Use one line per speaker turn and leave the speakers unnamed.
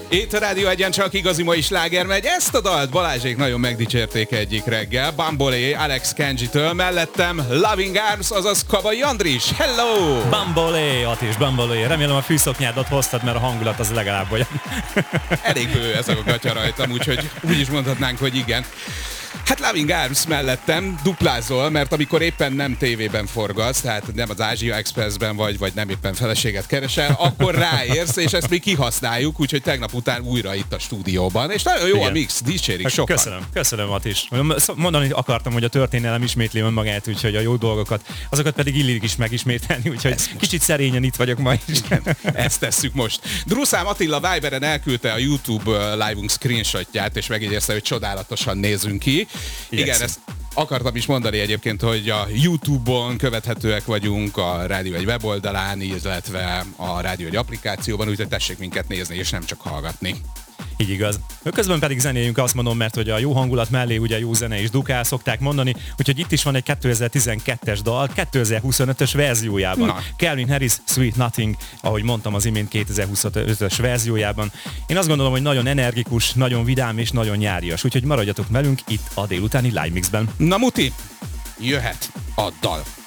Itt a Rádió Egyen csak igazi mai sláger megy. Ezt a dalt Balázsék nagyon megdicsérték egyik reggel. Bambolé, Alex Kenji-től, mellettem Loving Arms, azaz Kabai Andris. Hello!
Bambolé, Atis, Bambolé. Remélem a fűszoknyádat hoztad, mert a hangulat az legalább olyan.
Elég bő ez a gatya rajtam, úgyhogy úgy is mondhatnánk, hogy igen. Hát Loving Arms mellettem duplázol, mert amikor éppen nem tévében forgatsz, tehát nem az Ázsia Expressben vagy nem éppen feleséget keresel, akkor ráérsz, és ezt mi kihasználjuk, úgyhogy tegnap után újra itt a stúdióban. És nagyon jó igen. A mix, dicsérik sokan.
Köszönöm, Atis. Mondani akartam, hogy a történelem ismétli önmagát, úgyhogy a jó dolgokat, azokat pedig illik is megismételni, úgyhogy kicsit szerényen itt vagyok ma is.
Igen, ezt tesszük most. Druszám Attila Viberen elküldte a YouTube live-unk screenshotját, és megjegyezte, hogy csodálatosan nézünk ki. Igen, ezt akartam is mondani egyébként, hogy a YouTube-on követhetőek vagyunk, a Rádió egy weboldalán, illetve a Rádió egy applikációban, úgyhogy tessék minket nézni, és nem csak hallgatni.
Így igaz. Közben pedig zenéljünk, azt mondom, mert hogy a jó hangulat mellé ugye jó zene is dukál, szokták mondani, úgyhogy itt is van egy 2012-es dal, 2025-ös verziójában. Na. Calvin Harris, Sweet Nothing, ahogy mondtam az imént 2025-ös verziójában. Én azt gondolom, hogy nagyon energikus, nagyon vidám és nagyon nyárias, úgyhogy maradjatok velünk itt a délutáni Live Mixben.
Na muti, jöhet a dal.